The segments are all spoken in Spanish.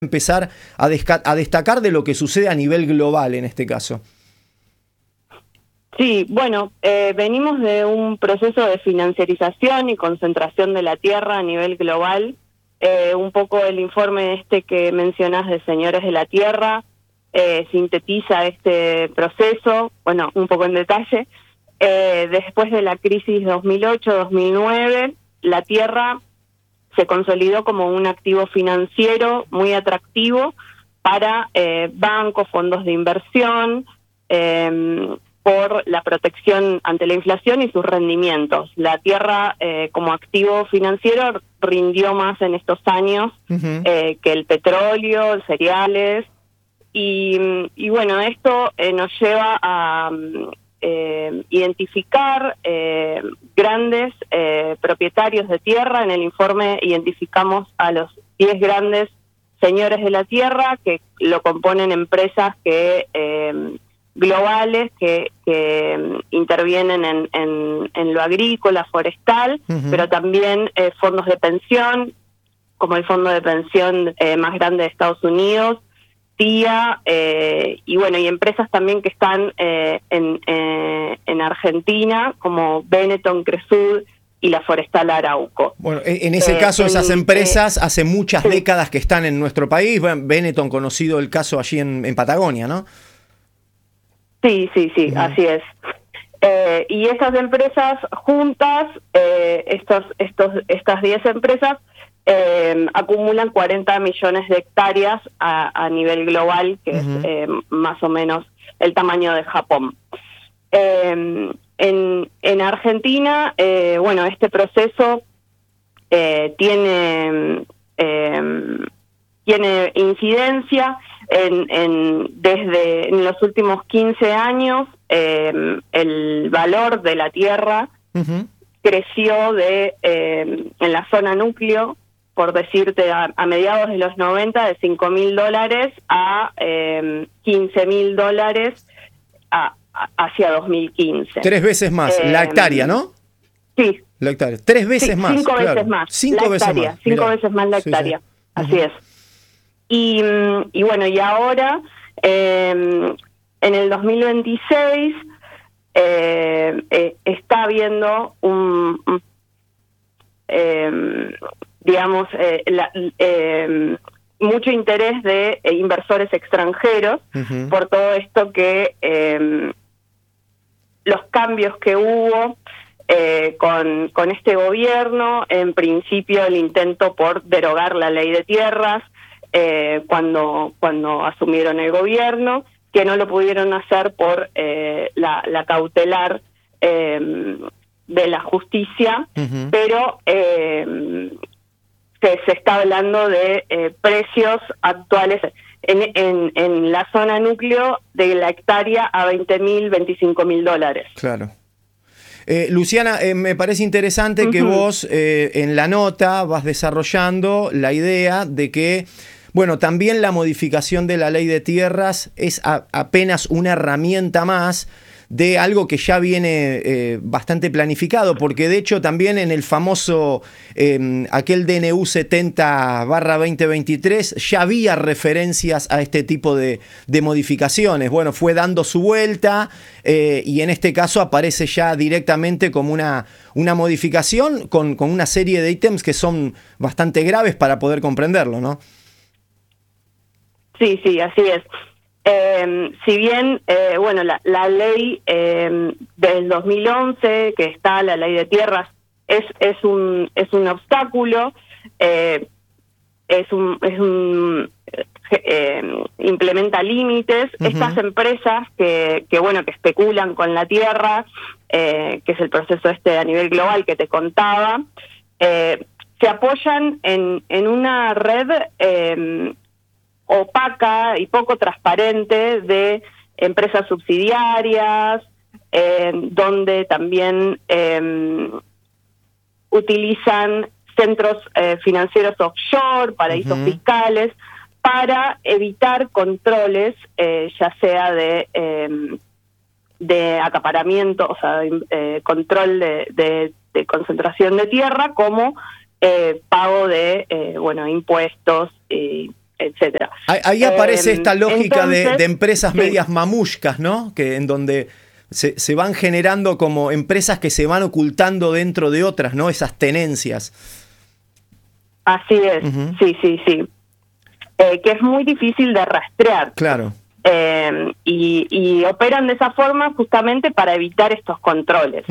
empezar a destacar de lo que sucede a nivel global en este caso? Sí, bueno, venimos de un proceso de financiarización y concentración de la tierra a nivel global. Un poco el informe que mencionás de Señores de la Tierra sintetiza este proceso, bueno, un poco en detalle. Después de la crisis 2008-2009, la tierra se consolidó como un activo financiero muy atractivo para bancos, fondos de inversión, por la protección ante la inflación y sus rendimientos. La tierra como activo financiero rindió más en estos años que el petróleo, los cereales, y bueno, esto nos lleva a identificar grandes propietarios de tierra. En el informe identificamos a los 10 grandes señores de la tierra, que lo componen empresas globales que intervienen en lo agrícola, forestal, pero también fondos de pensión, como el fondo de pensión más grande de Estados Unidos, TIA, y bueno, y empresas también que están en Argentina, como Benetton, Cresud y la Forestal Arauco. Bueno, en ese caso, esas empresas hace muchas décadas que están en nuestro país. Benetton, conocido el caso allí en Patagonia, ¿no? Sí, así es. Y esas empresas juntas, estas 10 empresas, acumulan 40 millones de hectáreas a nivel global, que es más o menos el tamaño de Japón. En Argentina, bueno, este proceso tiene incidencia desde los últimos 15 años. El valor de la tierra creció en la zona núcleo, por decirte, a mediados de los 90, de $5.000 a $15.000 hacia 2015. 3 veces más, la hectárea, ¿no? Sí. La hectárea. 3 veces más. 5 veces más. 5 veces más. 5 veces más la hectárea. Sí. Así es. Y bueno, y ahora, en el 2026, está habiendo mucho interés de inversores extranjeros por todo esto los cambios que hubo con este gobierno. En principio, el intento por derogar la ley de tierras cuando asumieron el gobierno, que no lo pudieron hacer por la cautelar de la justicia, pero se está hablando de precios actuales en la zona núcleo de la hectárea a $20.000, $25.000. Claro. Luciana, me parece interesante que vos en la nota vas desarrollando la idea de que, bueno, también la modificación de la ley de tierras es apenas una herramienta más de algo que ya viene bastante planificado, porque de hecho también en el famoso aquel DNU 70/2023 ya había referencias a este tipo de modificaciones. Bueno, fue dando su vuelta y en este caso aparece ya directamente como una modificación con una serie de ítems que son bastante graves para poder comprenderlo, ¿no? Sí, así es. Si bien, bueno, la ley del 2011, que está la ley de tierras, es un obstáculo, implementa límites. Estas empresas que especulan con la tierra, que es el proceso a nivel global que te contaba, se apoyan en una red opaca y poco transparente de empresas subsidiarias, donde también utilizan centros financieros offshore, paraísos fiscales, para evitar controles, ya sea de acaparamiento, o sea, control de concentración de tierra, como pago de impuestos, etcétera. Ahí aparece esta lógica entonces, de empresas sí. medias mamushkas, ¿no? Que en donde se van generando como empresas que se van ocultando dentro de otras, ¿no? Esas tenencias. Así es, sí. Que es muy difícil de rastrear. Claro. Y operan de esa forma justamente para evitar estos controles.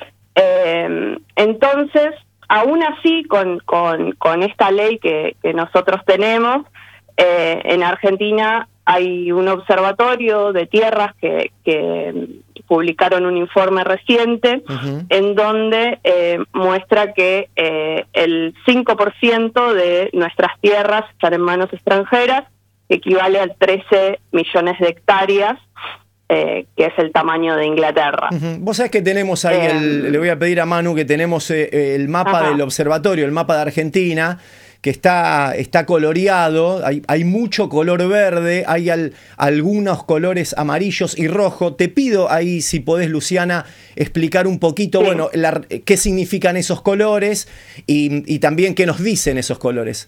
Entonces, aún así, con esta ley que nosotros tenemos, en Argentina hay un observatorio de tierras que publicaron un informe reciente en donde muestra que el 5% de nuestras tierras están en manos extranjeras, que equivale a 13 millones de hectáreas, que es el tamaño de Inglaterra. Vos sabés que tenemos ahí, le voy a pedir a Manu que tenemos el mapa del observatorio, el mapa de Argentina, que está coloreado, hay mucho color verde, hay algunos colores amarillos y rojo. Te pido ahí, si podés, Luciana, explicar un poquito, bueno, qué significan esos colores y también qué nos dicen esos colores.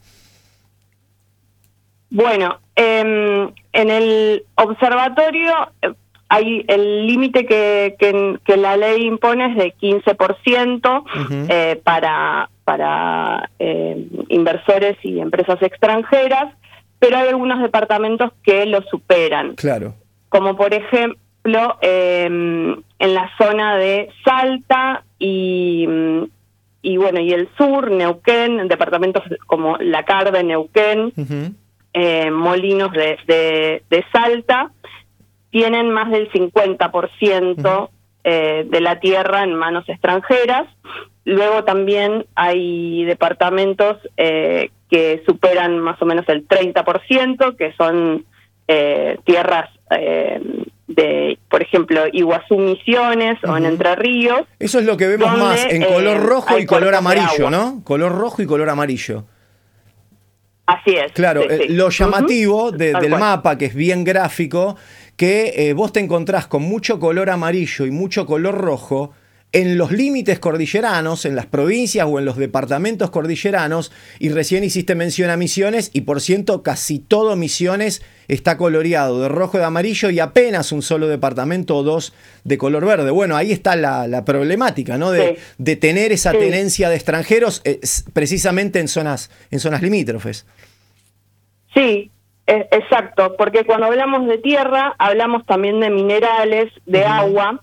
Bueno, en el observatorio hay el límite que la ley impone es de 15% para inversores y empresas extranjeras, pero hay algunos departamentos que lo superan. Claro. Como por ejemplo en la zona de Salta y el sur, Neuquén, departamentos como La Carde, Neuquén, Molinos de Salta, tienen más del 50% de la tierra en manos extranjeras. Luego también hay departamentos que superan más o menos el 30%, que son tierras de, por ejemplo, Iguazú, Misiones o en Entre Ríos. Eso es lo que vemos más en color rojo y color amarillo, ¿no? Color rojo y color amarillo. Así es. Claro, sí. Lo llamativo del mapa, que es bien gráfico, que vos te encontrás con mucho color amarillo y mucho color rojo en los límites cordilleranos, en las provincias o en los departamentos cordilleranos, y recién hiciste mención a Misiones, y por ciento casi todo Misiones está coloreado de rojo y de amarillo, y apenas un solo departamento o dos de color verde. Bueno, ahí está la problemática, ¿no? De tener esa tenencia de extranjeros precisamente en zonas limítrofes. Sí, exacto, porque cuando hablamos de tierra, hablamos también de minerales, de agua.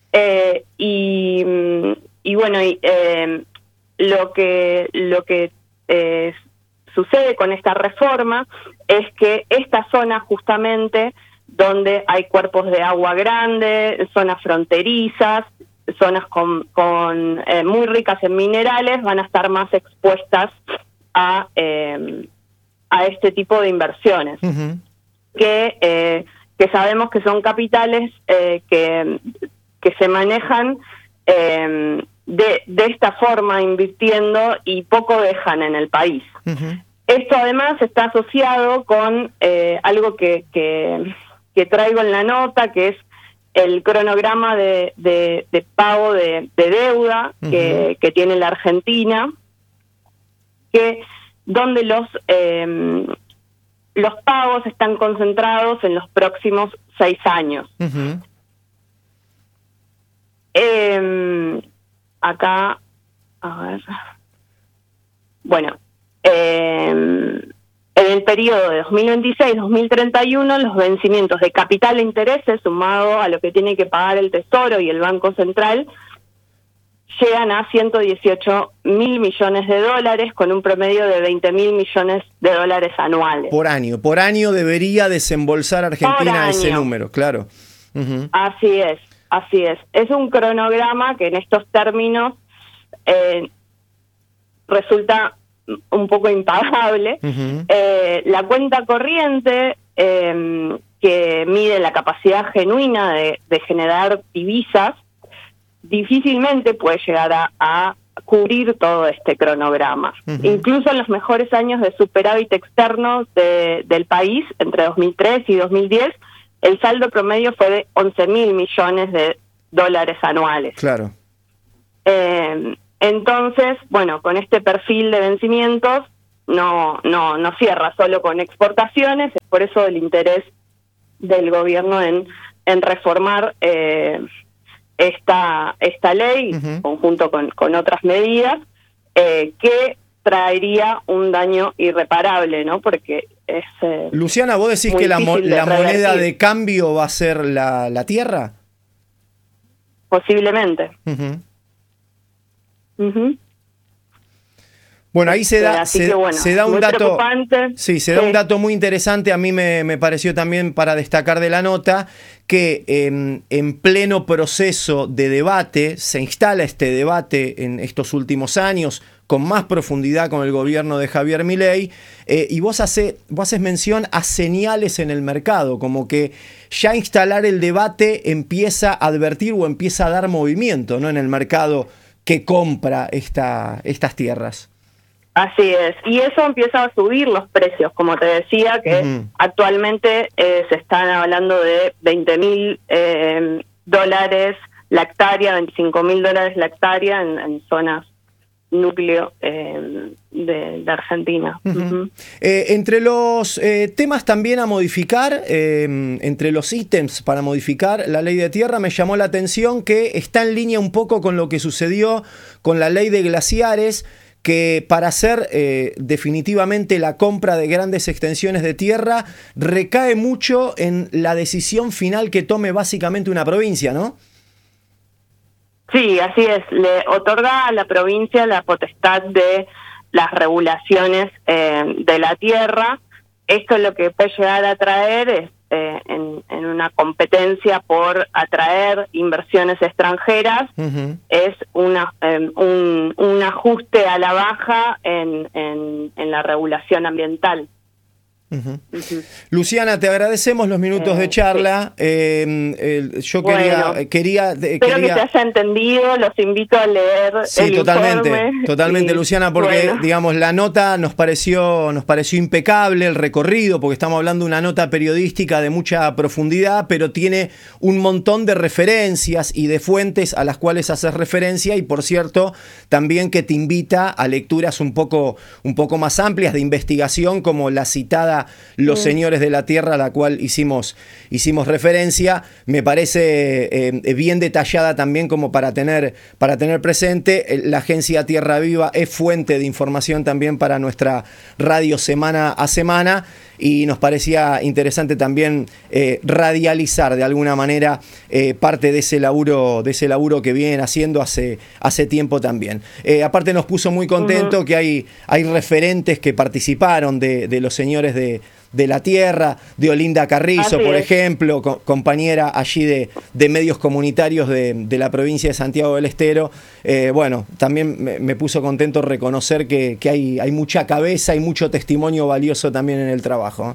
Lo que sucede con esta reforma es que esta zona, justamente donde hay cuerpos de agua grande, zonas fronterizas, zonas muy ricas en minerales, van a estar más expuestas a este tipo de inversiones, que sabemos que son capitales que se manejan de esta forma, invirtiendo, y poco dejan en el país. Esto además está asociado con algo que traigo en la nota, que es el cronograma de pago de deuda que tiene la Argentina, donde los pagos están concentrados en los próximos 6 años. Acá, a ver. Bueno, en el periodo de 2026-2031, los vencimientos de capital e intereses, sumado a lo que tiene que pagar el Tesoro y el Banco Central, llegan a 118.000 millones de dólares, con un promedio de 20.000 millones de dólares anuales. Por año debería desembolsar Argentina ese número, claro. Así es. Es un cronograma que en estos términos resulta un poco impagable. La cuenta corriente, que mide la capacidad genuina de generar divisas, difícilmente puede llegar a cubrir todo este cronograma. Incluso en los mejores años de superávit externo del país, entre 2003 y 2010, el saldo promedio fue de 11.000 millones de dólares anuales. Claro. Entonces, bueno, con este perfil de vencimientos, no cierra solo con exportaciones, es por eso el interés del gobierno en reformar esta ley, conjunto con otras medidas, que traería un daño irreparable, ¿no? Porque es Luciana, ¿vos decís que la moneda de cambio va a ser la tierra? Posiblemente. Bueno, ahí se da un dato. Sí, se da un dato muy interesante. A mí me pareció también para destacar de la nota que en pleno proceso de debate, se instala este debate en estos últimos años con más profundidad con el gobierno de Javier Milei, y vos haces mención a señales en el mercado, como que ya instalar el debate empieza a advertir o empieza a dar movimiento, ¿no?, en el mercado que compra estas tierras. Así es, y eso empieza a subir los precios, como te decía, que actualmente se están hablando de $20.000 la hectárea, $25.000 la hectárea en zonas núcleo de Argentina. Entre los temas también a modificar, entre los ítems para modificar la ley de tierra, me llamó la atención que está en línea un poco con lo que sucedió con la ley de glaciares, que para hacer definitivamente la compra de grandes extensiones de tierra recae mucho en la decisión final que tome básicamente una provincia, ¿no? Sí, así es. Le otorga a la provincia la potestad de las regulaciones de la tierra. Esto lo que puede llegar a traer es en una competencia por atraer inversiones extranjeras, es un ajuste a la baja en la regulación ambiental. Luciana, te agradecemos los minutos de charla. Yo quería espero que se haya entendido, los invito a leer el informe. Totalmente, Luciana, porque digamos la nota nos pareció impecable, el recorrido, porque estamos hablando de una nota periodística de mucha profundidad, pero tiene un montón de referencias y de fuentes a las cuales haces referencia, y por cierto, también que te invita a lecturas un poco más amplias de investigación, como la citada Los Señores de la Tierra, a la cual hicimos referencia. Me parece bien detallada también, como para tener presente. La agencia Tierra Viva es fuente de información también para nuestra radio semana a semana, y nos parecía interesante también radializar de alguna manera parte de ese laburo que vienen haciendo hace tiempo también. Aparte nos puso muy contento que hay referentes que participaron de Los Señores de la Tierra, de Olinda Carrizo, por ejemplo, compañera allí de medios comunitarios de la provincia de Santiago del Estero. Bueno, también me puso contento reconocer que hay mucha cabeza y mucho testimonio valioso también en el trabajo.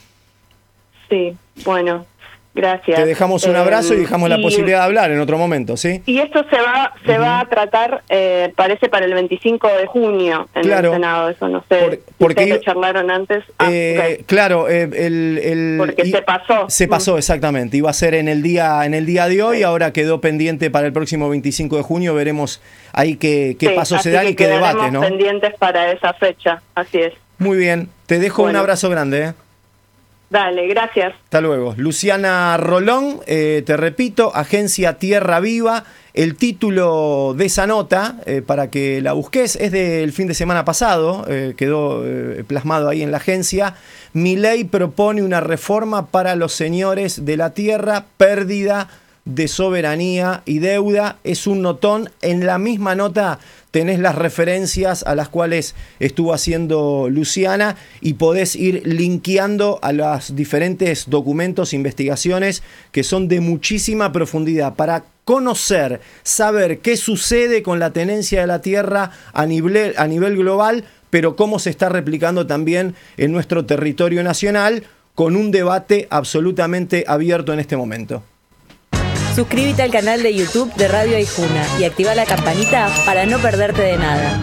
Sí, bueno, gracias. Te dejamos un abrazo y dejamos la posibilidad de hablar en otro momento, ¿sí? Y esto se va a tratar, parece, para el 25 de junio en el Senado, eso no sé. Porque ustedes charlaron antes. Claro, porque se pasó, exactamente. Iba a ser en el día de hoy, ahora quedó pendiente para el próximo 25 de junio. Veremos ahí qué pasos se dan y qué debate, ¿no? Pendientes para esa fecha, así es. Muy bien, te dejo un abrazo grande, Dale, gracias. Hasta luego. Luciana Rolón, te repito, Agencia Tierra Viva. El título de esa nota, para que la busques, es del fin de semana pasado, quedó plasmado ahí en la agencia. Milei propone una reforma para los señores de la tierra, pérdida de soberanía y deuda. Es un notón. En la misma nota tenés las referencias a las cuales estuvo haciendo Luciana, y podés ir linkeando a los diferentes documentos, investigaciones que son de muchísima profundidad para conocer, saber qué sucede con la tenencia de la tierra a nivel global, pero cómo se está replicando también en nuestro territorio nacional, con un debate absolutamente abierto en este momento. Suscríbete al canal de YouTube de Radio Aijuna y activa la campanita para no perderte de nada.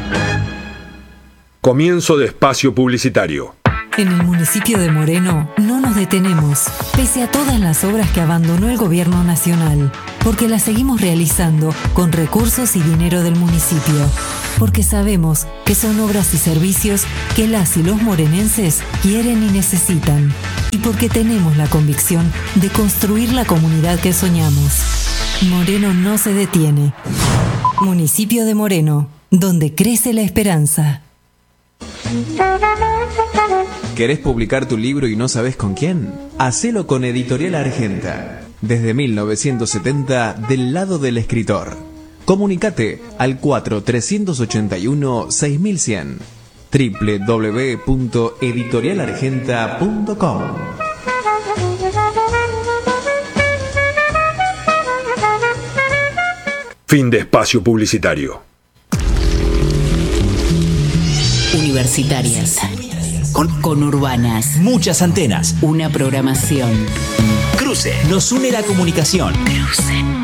Comienzo de espacio publicitario. En el municipio de Moreno no nos detenemos, pese a todas las obras que abandonó el gobierno nacional. porque las seguimos realizando con recursos y dinero del municipio, porque sabemos que son obras y servicios que las y los morenenses quieren y necesitan, y porque tenemos la convicción de construir la comunidad que soñamos. Moreno no se detiene. Municipio de Moreno, donde crece la esperanza. ¿Querés publicar tu libro y no sabes con quién? Hacelo con Editorial Argenta. Desde 1970, del lado del escritor. Comunicate al 4381-6100. www.editorialargenta.com. Fin de espacio publicitario. Universitarias. Conurbanas. Muchas antenas. Una programación. Cruce. Nos une la comunicación. Cruce.